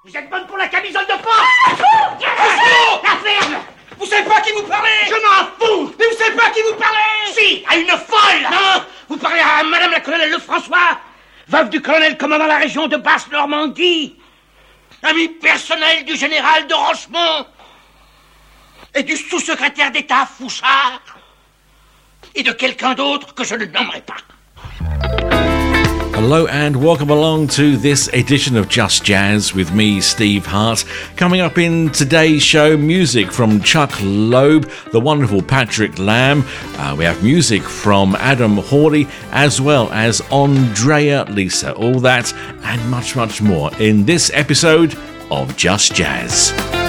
Vous êtes bonne pour la camisole de force. La ferme. Vous savez pas à qui vous parlez? Je m'en fous. Mais vous savez pas à qui vous parlez? Si, à une folle. Non, vous parlez à Madame la colonelle Lefrançois, Veuve du colonel commandant la région de Basse-Normandie. ami personnel du général de Rochemont et du sous-secrétaire d'État Fouchard et de quelqu'un d'autre que je ne nommerai pas. Hello and welcome along to this edition of Just Jazz with me, Steve Hart. Coming up in today's show, music from Chuck Loeb, the wonderful Patrick Lamb. We have music from Adam Hawley as well as Andrea Lisa. All that and much, much more in this episode of Just Jazz.